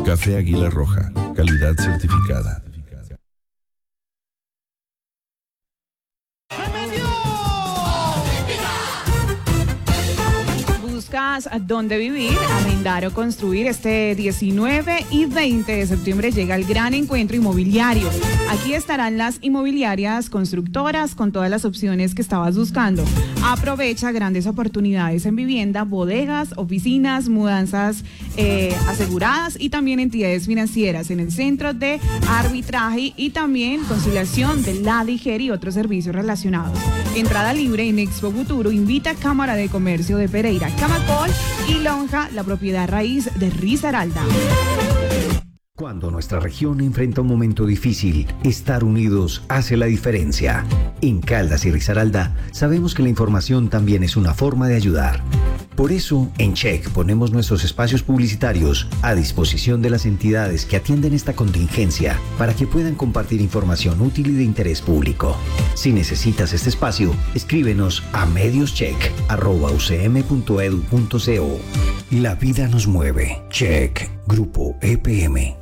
Café Águila Roja, calidad certificada. ¿Buscas dónde vivir, arrendar o construir? Este 19 y 20 de septiembre llega el gran encuentro inmobiliario. Aquí estarán las inmobiliarias constructoras con todas las opciones que estabas buscando. Aprovecha grandes oportunidades en vivienda, bodegas, oficinas, mudanzas aseguradas y también entidades financieras en el centro de arbitraje y también conciliación de la DIGER y otros servicios relacionados. Entrada libre en Expo Futuro. Invita a Cámara de Comercio de Pereira, Camacol y Lonja, la propiedad raíz de Risaralda. Cuando nuestra región enfrenta un momento difícil, estar unidos hace la diferencia. En Caldas y Risaralda sabemos que la información también es una forma de ayudar. Por eso, en Check ponemos nuestros espacios publicitarios a disposición de las entidades que atienden esta contingencia para que puedan compartir información útil y de interés público. Si necesitas este espacio, escríbenos a medioscheck@ucm.edu.co. La vida nos mueve. Check. Grupo EPM.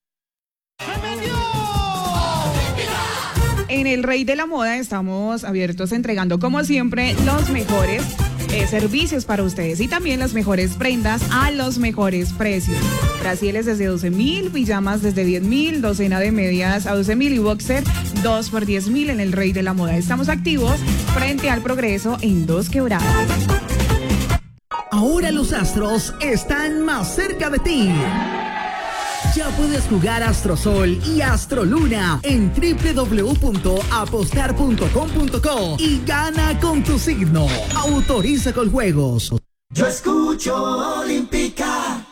En el Rey de la Moda estamos abiertos entregando, como siempre, los mejores servicios para ustedes y también las mejores prendas a los mejores precios. Brasieles desde 12,000, pijamas desde 10,000, docena de medias a 12,000 y boxer 2 por 10,000 en el Rey de la Moda. Estamos activos frente al Progreso en Dos Quebradas. Ahora los astros están más cerca de ti. Ya puedes jugar Astrosol y Astroluna en www.apostar.com.co y gana con tu signo. Autoriza con juegos. Yo escucho Olímpica.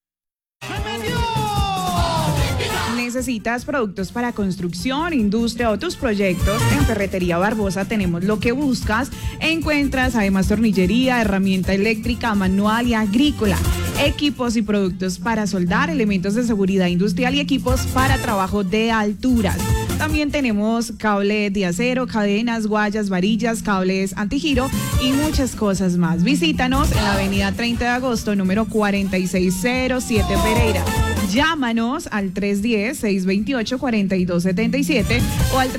¿Necesitas productos para construcción, industria o tus proyectos? En Ferretería Barbosa tenemos lo que buscas. Encuentras además tornillería, herramienta eléctrica, manual y agrícola, equipos y productos para soldar, elementos de seguridad industrial y equipos para trabajo de alturas. También tenemos cable de acero, cadenas, guayas, varillas, cables antigiro y muchas cosas más. Visítanos en la avenida 30 de agosto, número 4607 Pereira. Llámanos al 310-628-4277 o al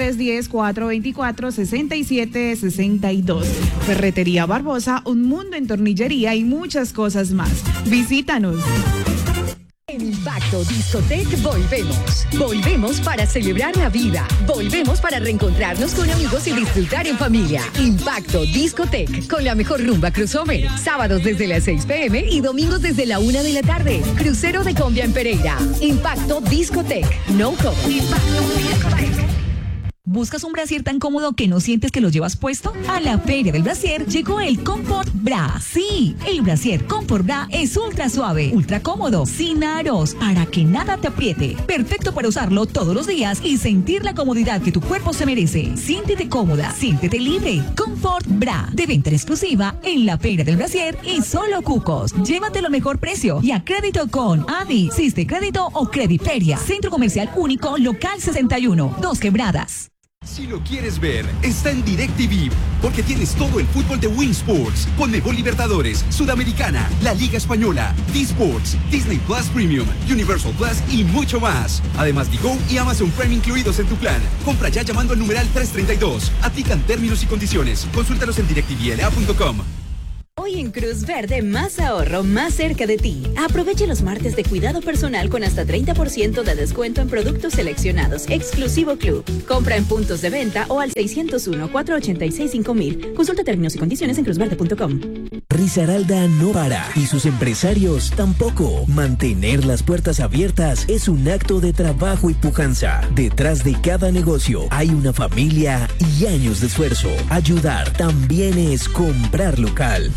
310-424-6762. Ferretería Barbosa, un mundo en tornillería y muchas cosas más. Visítanos. En Impacto Discotec volvemos. Volvemos para celebrar la vida. Volvemos para reencontrarnos con amigos y disfrutar en familia. Impacto Discotec, con la mejor rumba crossover. Sábados desde las 6 p.m. y domingos desde la 1 de la tarde. Crucero de Combia en Pereira. Impacto Discotec. No cover. Impacto Discotec. ¿Buscas un brasier tan cómodo que no sientes que lo llevas puesto? A la Feria del Brasier llegó el Comfort Bra. Sí, el brasier Comfort Bra es ultra suave, ultra cómodo, sin aros, para que nada te apriete. Perfecto para usarlo todos los días y sentir la comodidad que tu cuerpo se merece. Siéntete cómoda, siéntete libre. Comfort Bra, de venta exclusiva en la Feria del Brasier y solo Cucos. Llévatelo al mejor precio y a crédito con Adi, Siste Crédito o Crediferia. Centro Comercial Único, Local 61, Dos Quebradas. Si lo quieres ver, está en DirecTV, porque tienes todo el fútbol de Win Sports, Conmebol Libertadores, Sudamericana, la Liga Española, D-Sports, Disney Plus Premium, Universal Plus y mucho más. Además, Digo y Amazon Prime incluidos en tu plan. Compra ya llamando al numeral 332. Aplican términos y condiciones. Consúltalos en directvla.com. Hoy en Cruz Verde, más ahorro, más cerca de ti. Aproveche los martes de cuidado personal con hasta 30% de descuento en productos seleccionados. Exclusivo Club. Compra en puntos de venta o al 601-486-5000. Consulta términos y condiciones en cruzverde.com. Risaralda no para y sus empresarios tampoco. Mantener las puertas abiertas es un acto de trabajo y pujanza. Detrás de cada negocio hay una familia y años de esfuerzo. Ayudar también es comprar local.